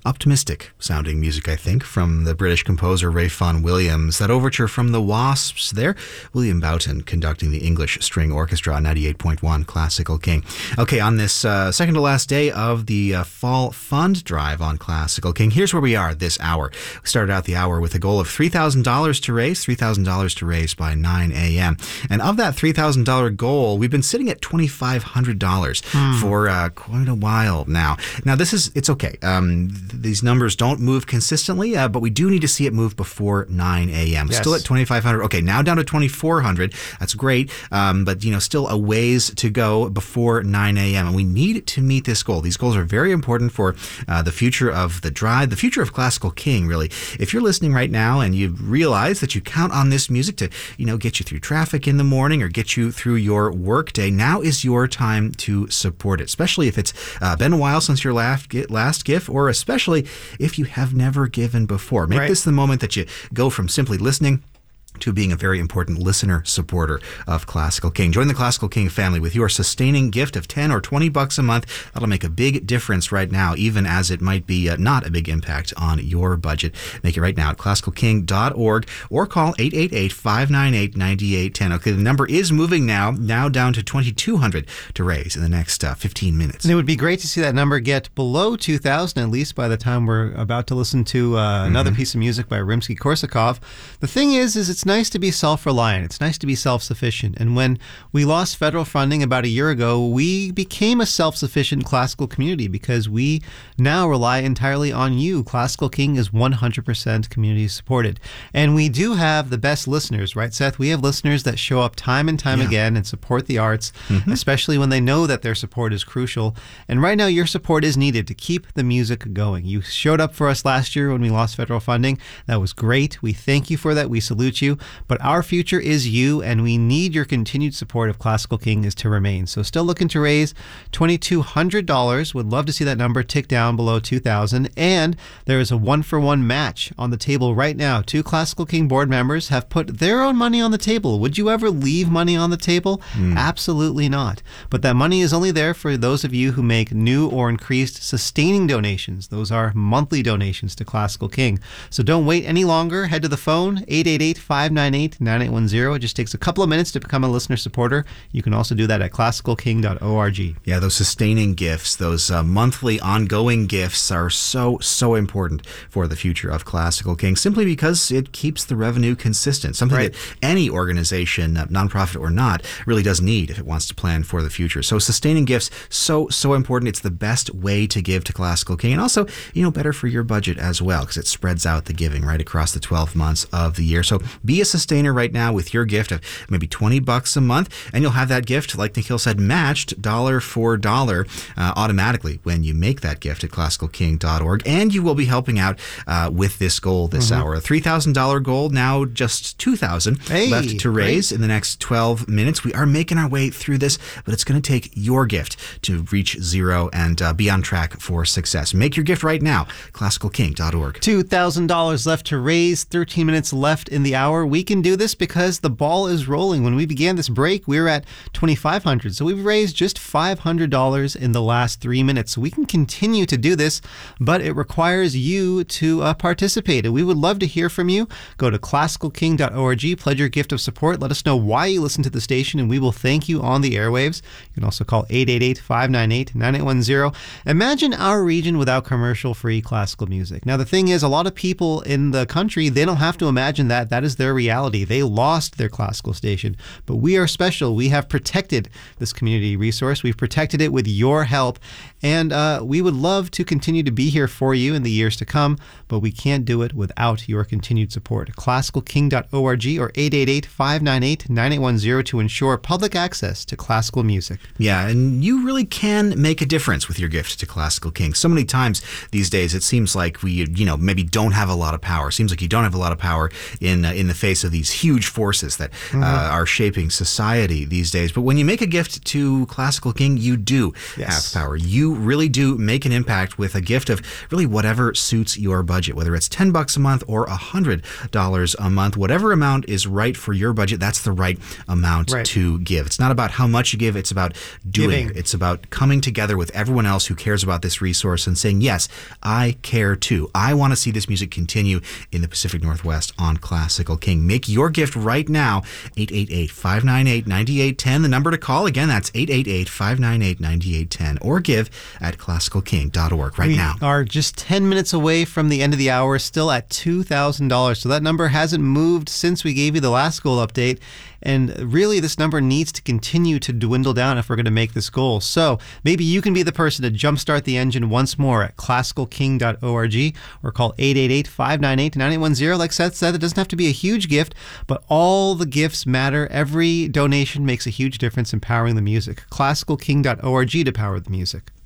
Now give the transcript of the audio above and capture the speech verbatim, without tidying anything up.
optimistic sounding music, I think, from the British composer Ray Vaughan Williams. That overture from the Wasps there, William Boughton conducting the English String Orchestra on ninety-eight point one Classical King. Okay, on this uh, second to last day of the uh, Fall Fund Drive on Classical King, here's where we are this hour. We started out the hour with a goal of three thousand dollars to raise, three thousand dollars to raise by nine a.m. And of that three thousand dollars goal, we've been sitting at twenty-five hundred dollars hmm. for uh, quite a while now. Now, this is, it's okay. Um, These numbers don't move consistently, uh, but we do need to see it move before nine a.m. Yes. Still at twenty-five hundred. Okay, now down to twenty-four hundred. That's great, um, but you know, still a ways to go before nine a.m. And we need to meet this goal. These goals are very important for uh, the future of the drive, the future of Classical King, really. If you're listening right now and you realize that you count on this music to, you know, get you through traffic in the morning or get you through your workday, now is your time to support it, especially if it's uh, been a while since your last, last gift, or especially if you have never given before. Make right. this the moment that you go from simply listening to being a very important listener supporter of Classical King. Join the Classical King family with your sustaining gift of ten or twenty bucks a month. That'll make a big difference right now, even as it might be uh, not a big impact on your budget. Make it right now at classical king dot org or call eight eight eight, five nine eight, nine eight one zero. Okay, the number is moving now, now down to twenty-two hundred to raise in the next uh, fifteen minutes. And it would be great to see that number get below two thousand, at least by the time we're about to listen to uh, another mm-hmm. piece of music by Rimsky-Korsakov. The thing is, is it's nice to be self-reliant. It's nice to be self-sufficient. And when we lost federal funding about a year ago, we became a self-sufficient classical community because we now rely entirely on you. Classical King is one hundred percent community supported. And we do have the best listeners, right, Seth? We have listeners that show up time and time yeah. again and support the arts, mm-hmm. especially when they know that their support is crucial. And right now, your support is needed to keep the music going. You showed up for us last year when we lost federal funding. That was great. We thank you for that. We salute you. But our future is you, and we need your continued support if Classical King is to remain. So still looking to raise twenty-two hundred dollars. Would love to see that number tick down below two thousand dollars. And there is a one-for-one match on the table right now. Two Classical King board members have put their own money on the table. Would you ever leave money on the table? Mm. Absolutely not. But that money is only there for those of you who make new or increased sustaining donations. Those are monthly donations to Classical King. So don't wait any longer. Head to the phone, eight eight eight, five nine eight, nine eight one zero. It just takes a couple of minutes to become a listener supporter. You can also do that at classical king dot org. Yeah, those sustaining gifts, those uh, monthly ongoing gifts are so, so important for the future of Classical King, simply because it keeps the revenue consistent, something right. that any organization, uh, nonprofit or not, really does need if it wants to plan for the future. So sustaining gifts, so, so important. It's the best way to give to Classical King, and also, you know, better for your budget as well, because it spreads out the giving right across the twelve months of the year. So be a sustainer right now with your gift of maybe twenty bucks a month, and you'll have that gift, like Nikhil said, matched dollar for dollar uh, automatically when you make that gift at classical king dot org. And you will be helping out uh, with this goal this mm-hmm. hour. A three thousand dollars goal, now just two thousand dollars hey, left to raise great. in the next twelve minutes. We are making our way through this, but it's going to take your gift to reach zero and uh, be on track for success. Make your gift right now, classical king dot org. two thousand dollars left to raise, thirteen minutes left in the hour. We can do this because the ball is rolling. When we began this break, we were at twenty-five hundred dollars. So we've raised just five hundred dollars in the last three minutes. So we can continue to do this, but it requires you to uh, participate. And we would love to hear from you. Go to classical king dot org, pledge your gift of support. Let us know why you listen to the station, and we will thank you on the airwaves. You can also call eight eight eight, five nine eight, nine eight one zero. Imagine our region without commercial-free classical music. Now, the thing is, a lot of people in the country, they don't have to imagine that. That is their reality. They lost their classical station. But we are special. We have protected this community resource. We've protected it with your help. And uh, we would love to continue to be here for you in the years to come, but we can't do it without your continued support. classical king dot org or eight eight eight, five nine eight, nine eight one zero to ensure public access to classical music. Yeah, and you really can make a difference with your gift to Classical King. So many times these days it seems like we, you know, maybe don't have a lot of power. It seems like you don't have a lot of power in uh, in the face of these huge forces that mm-hmm. uh, are shaping society these days. But when you make a gift to Classical King, you do yes. have power. You really do make an impact with a gift of really whatever suits your budget, whether it's ten bucks a month or one hundred dollars a month. Whatever amount is right for your budget, that's the right amount right. to give. It's not about how much you give, it's about doing. Giving. It's about coming together with everyone else who cares about this resource and saying, yes, I care too. I want to see this music continue in the Pacific Northwest on Classical King. Make your gift right now, eight eight eight, five nine eight, nine eight one zero. The number to call, again, that's eight eight eight, five nine eight, nine eight one zero, or give at classical king dot org right we now. We are just ten minutes away from the end of the hour, still at two thousand dollars. So that number hasn't moved since we gave you the last goal update. And really, this number needs to continue to dwindle down if we're going to make this goal. So maybe you can be the person to jumpstart the engine once more at classical king dot org or call eight eight eight, five nine eight, nine eight one zero. Like Seth said, it doesn't have to be a huge gift, but all the gifts matter. Every donation makes a huge difference in powering the music. classical king dot org to power the music.